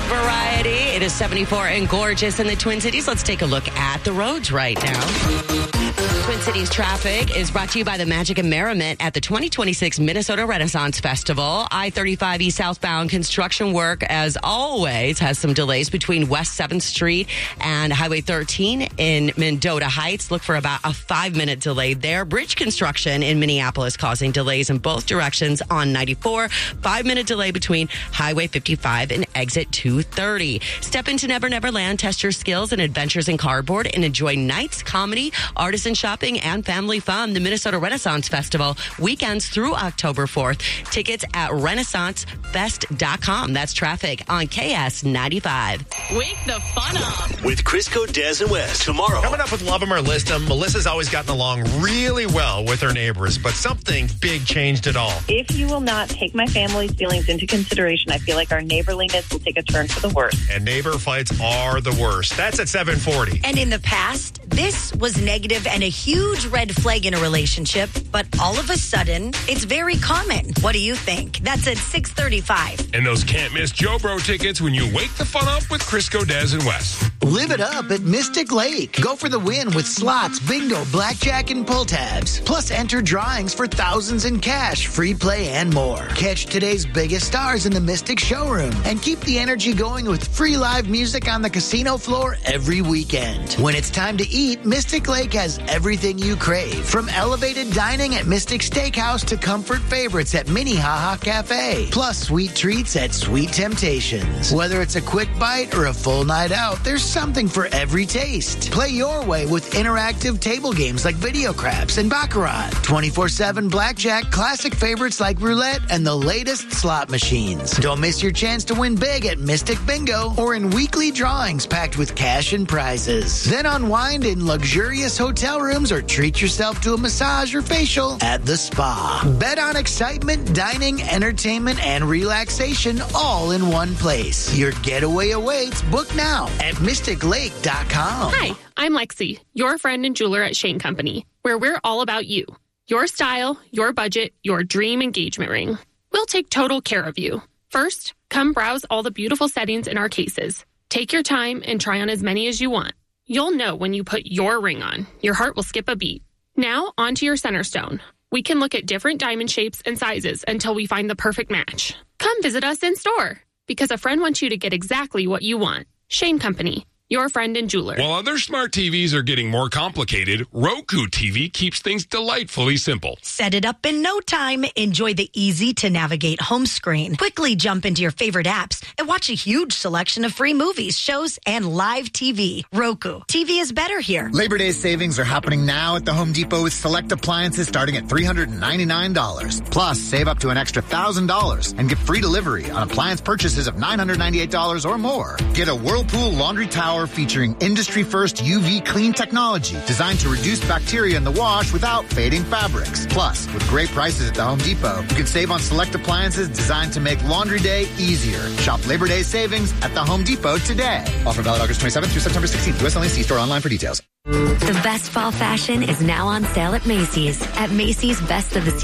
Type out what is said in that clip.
with variety. It is 74 and gorgeous in the Twin Cities. Let's take a look at the roads right now. Twin Cities traffic is brought to you by the Magic and Merriment at the 2026 Minnesota Renaissance Festival. I-35 East southbound construction work, as always, has some delays between West 7th Street and Highway 13 in Mendota Heights. Look for about a 5-minute delay there. Bridge construction in Minneapolis causing delays in both directions on 94. 5-minute delay between Highway 55 and exit 230. Step into Never Never Land, test your skills and adventures in cardboard, and enjoy nights, comedy, artisan shopping, and family fun. The Minnesota Renaissance Festival weekends through October 4th. Tickets at renaissancefest.com. That's traffic on KS95. Wake the fun up with Crisco, Des, and Wes tomorrow. Coming up with Love 'em or List 'em. Melissa's always gotten along really well with her neighbors, but something big changed it all. If you will not take my family's feelings into consideration, I feel like our neighborliness will take a turn for the worse. And neighbor fights are the worst. That's at 7:40. And in the past, this was negative and a huge red flag in a relationship, but all of a sudden, it's very common. What do you think? That's at 6:35. And those can't miss Joe Bro tickets when you wake the fun up with Crisco, Des, and Wes. Live it up at Mystic Lake. Go for the win with slots, bingo, blackjack, and pull tabs. Plus, enter drawings for thousands in cash, free play, and more. Catch today's biggest stars in the Mystic showroom and keep the energy going with free live music on the casino floor every weekend. When it's time to eat, Mystic Lake has everything you crave. From elevated dining at Mystic Steakhouse to comfort favorites at Minnehaha Cafe. Plus, sweet treats at Sweet Temptations. Whether it's a quick bite or a full night out, there's something for every taste. Play your way with interactive table games like Video Craps and Baccarat. 24/7 blackjack, classic favorites like roulette, and the latest slot machines. Don't miss your chance to win big at Mystic Bingo or in weekly drawings packed with cash and prizes. Then unwind in luxurious hotel rooms or treat yourself to a massage or facial at the spa. Bet on excitement, dining, entertainment, and relaxation all in one place. Your getaway awaits. Book now at mysticlake.com. Hi, I'm Lexi, your friend and jeweler at Shane Company, where we're all about you. Your style, your budget, your dream engagement ring. We'll take total care of you. First, come browse all the beautiful settings in our cases. Take your time and try on as many as you want. You'll know when you put your ring on. Your heart will skip a beat. Now, onto your center stone. We can look at different diamond shapes and sizes until we find the perfect match. Come visit us in store, because a friend wants you to get exactly what you want. Shane Company, your friend and jeweler. While other smart TVs are getting more complicated, Roku TV keeps things delightfully simple. Set it up in no time. Enjoy the easy-to-navigate home screen. Quickly jump into your favorite apps and watch a huge selection of free movies, shows, and live TV. Roku. TV is better here. Labor Day savings are happening now at the Home Depot with select appliances starting at $399. Plus, save up to an extra $1,000 and get free delivery on appliance purchases of $998 or more. Get a Whirlpool laundry tower featuring industry-first UV clean technology designed to reduce bacteria in the wash without fading fabrics. Plus, with great prices at the Home Depot, you can save on select appliances designed to make laundry day easier. Shop Labor Day savings at the Home Depot today. Offer valid August 27th through September 16th. U.S. only. See store online for details. The best fall fashion is now on sale at Macy's. At Macy's Best of the